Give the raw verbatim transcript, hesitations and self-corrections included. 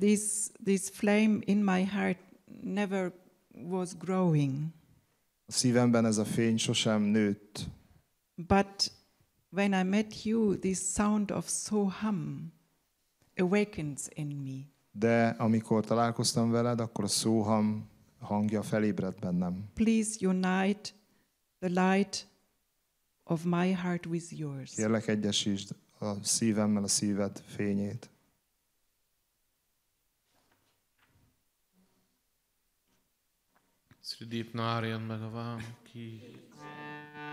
this this flame in my heart never was growing. A szívemben ez a fény sosem nőtt. But when I met you, this sound of Soham awakens in me. De amikor találkoztam veled, akkor a Szóham hangja felébredt bennem. Please unite the light of my heart with yours. Kérlek, egyesítsd a szívemmel a szíved fényét. Sri Deep Narayan Bhagavan ki